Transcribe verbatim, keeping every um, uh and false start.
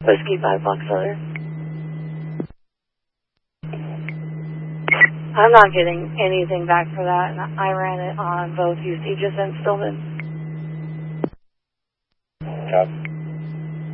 Whiskey five Foxtrot. I'm not getting anything back for that, and I ran it on both U C Gis and Stillman. Copy.